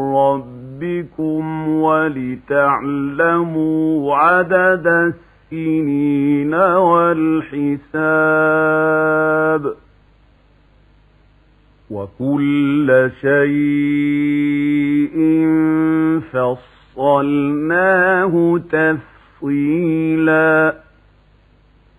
ربكم ولتعلموا عدد السنين والحساب وكل شيء فصلناه تفصيلا